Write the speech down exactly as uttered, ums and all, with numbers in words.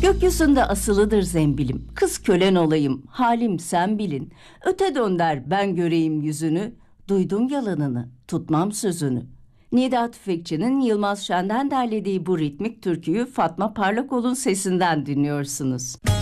Gökyüzünde asılıdır zembilim, kız kölen olayım, halim sen bilin. Öte dönder ben göreyim yüzünü, duydum yalanını, tutmam sözünü. Nida Tüfekçi'nin Yılmaz Şen'den derlediği bu ritmik türküyü Fatma Parlakoğlu'nun sesinden dinliyorsunuz.